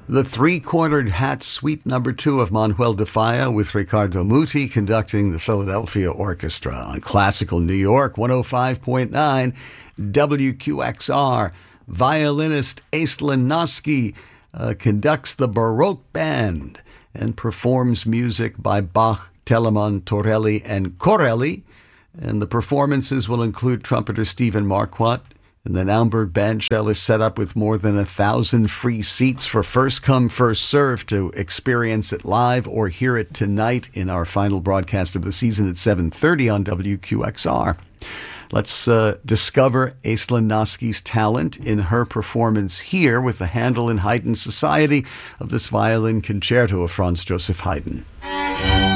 The Three-Cornered Hat Suite No. 2 of Manuel de Falla with Riccardo Muti conducting the Philadelphia Orchestra on Classical New York 105.9 WQXR. Violinist Aislinn Noski conducts the Baroque Band and performs music by Bach, Telemann, Torelli, and Corelli. And the performances will include trumpeter Stephen Marquardt. And the Naumburg Bandshell is set up with more than 1,000 free seats for first come, first served to experience it live or hear it tonight in our final broadcast of the season at 7:30 on WQXR. Let's discover Aislinn Noski's talent in her performance here with the Handel and Haydn Society of this violin concerto of Franz Joseph Haydn.